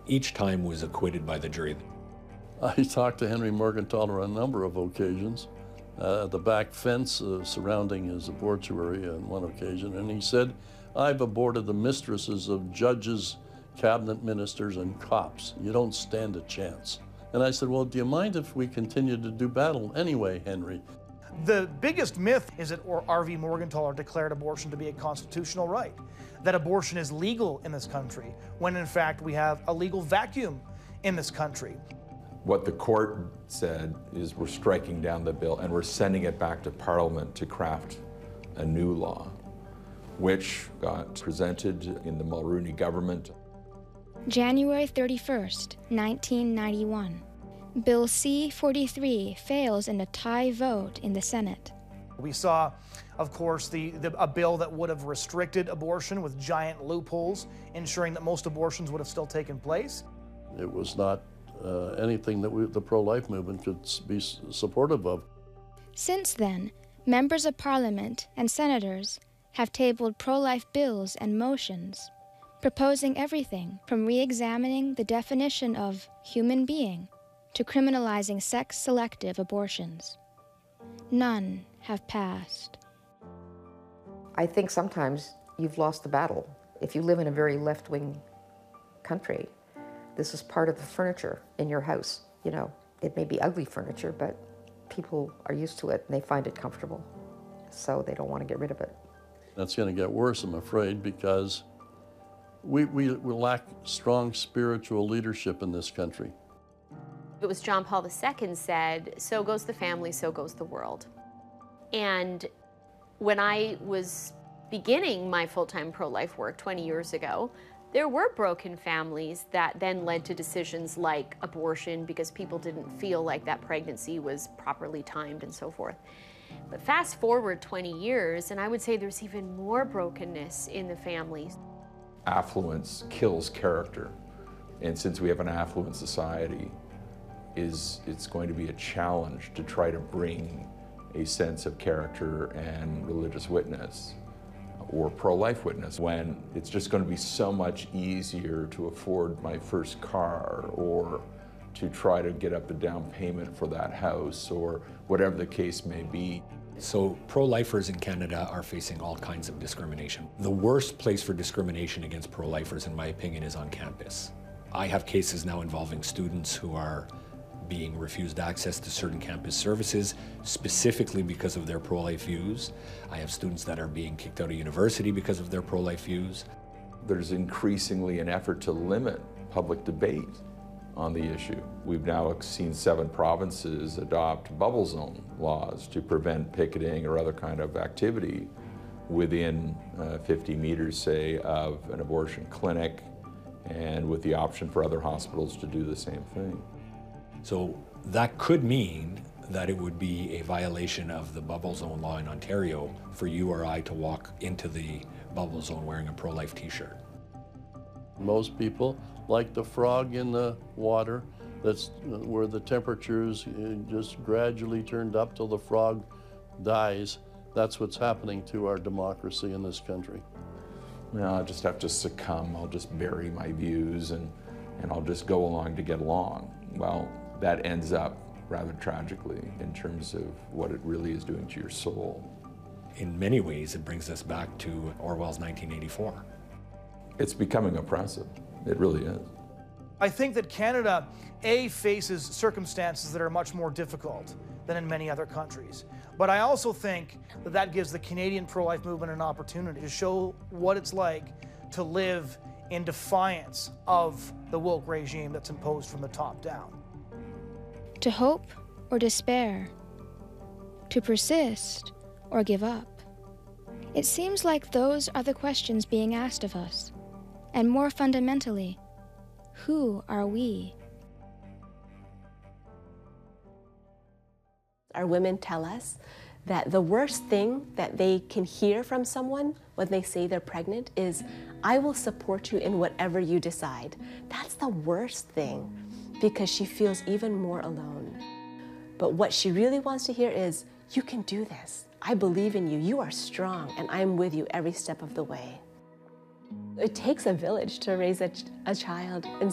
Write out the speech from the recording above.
each time was acquitted by the jury. I talked to Henry Morgentaler on a number of occasions, the back fence surrounding his abortuary on one occasion, and he said, "I've aborted the mistresses of judges, cabinet ministers, and cops. You don't stand a chance." And I said, "Well, do you mind if we continue to do battle anyway, Henry?" The biggest myth is that R.V. Morgentaler declared abortion to be a constitutional right, that abortion is legal in this country, when in fact we have a legal vacuum in this country. What the court said is we're striking down the bill and we're sending it back to Parliament to craft a new law, which got presented in the Mulroney government. January 31st, 1991. Bill C-43 fails in a tie vote in the Senate. We saw, of course, a bill that would have restricted abortion with giant loopholes, ensuring that most abortions would have still taken place. It was not anything that the pro-life movement could be supportive of. Since then, members of Parliament and senators have tabled pro-life bills and motions, proposing everything from re-examining the definition of human being to criminalizing sex-selective abortions. None have passed. I think sometimes you've lost the battle. If you live in a very left-wing country, this is part of the furniture in your house. You know, it may be ugly furniture, but people are used to it and they find it comfortable, so they don't want to get rid of it. That's going to get worse, I'm afraid, because we lack strong spiritual leadership in this country. It was John Paul II said, "So goes the family, so goes the world." And when I was beginning my full-time pro-life work 20 years ago, there were broken families that then led to decisions like abortion because people didn't feel like that pregnancy was properly timed and so forth. But fast forward 20 years, and I would say there's even more brokenness in the families. Affluence kills character. And since we have an affluent society, it's going to be a challenge to try to bring a sense of character and religious witness or pro-life witness when it's just going to be so much easier to afford my first car or to try to get up a down payment for that house or whatever the case may be. So pro-lifers in Canada are facing all kinds of discrimination. The worst place for discrimination against pro-lifers, in my opinion, is on campus. I have cases now involving students who are being refused access to certain campus services specifically because of their pro-life views. I have students that are being kicked out of university because of their pro-life views. There's increasingly an effort to limit public debate on the issue. We've now seen 7 provinces adopt bubble zone laws to prevent picketing or other kind of activity within 50 meters, say, of an abortion clinic, and with the option for other hospitals to do the same thing. So that could mean that it would be a violation of the bubble zone law in Ontario for you or I to walk into the bubble zone wearing a pro-life t-shirt. Most people like the frog in the water, that's where the temperature's just gradually turned up till the frog dies. That's what's happening to our democracy in this country. Well, I just have to succumb. I'll just bury my views and I'll just go along to get along. Well, that ends up rather tragically in terms of what it really is doing to your soul. In many ways, it brings us back to Orwell's 1984. It's becoming oppressive. It really is. I think that Canada, faces circumstances that are much more difficult than in many other countries. But I also think that that gives the Canadian pro-life movement an opportunity to show what it's like to live in defiance of the woke regime that's imposed from the top down. To hope or despair? To persist or give up? It seems like those are the questions being asked of us. And more fundamentally, who are we? Our women tell us that the worst thing that they can hear from someone when they say they're pregnant is, "I will support you in whatever you decide." That's the worst thing, because she feels even more alone. But what she really wants to hear is, "You can do this. I believe in you. You are strong, and I'm with you every step of the way." It takes a village to raise a child, and